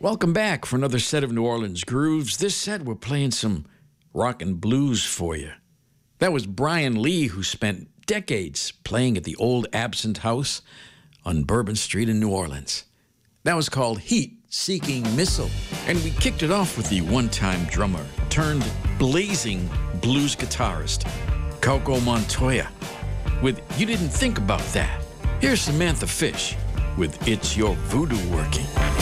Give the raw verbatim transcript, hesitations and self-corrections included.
Welcome back for another set of New Orleans grooves. This set, we're playing some rock and blues for you. That was Brian Lee, who spent decades playing at the old Absent House on Bourbon Street in New Orleans. That was called Heat-Seeking Missile. And we kicked it off with the one-time drummer turned blazing blues guitarist, Cowco Montoya, with You Didn't Think About That. Here's Samantha Fish with It's Your Voodoo Working.